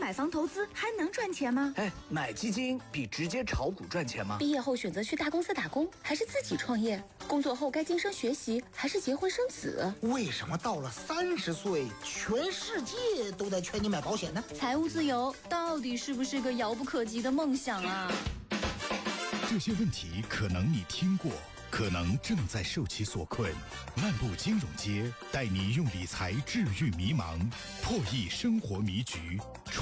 买房投资还能赚钱吗？ 买基金比直接炒股赚钱吗？ 毕业后选择去大公司打工，还是自己创业？工作后该晋升学习，还是结婚生子？ 为什么到了30岁，全世界都在劝你买保险呢？ 财务自由到底是不是个遥不可及的梦想啊？ 这些问题可能你听过，可能正在受其所困。漫步金融街，带你用理财治愈迷茫，破译生活迷局，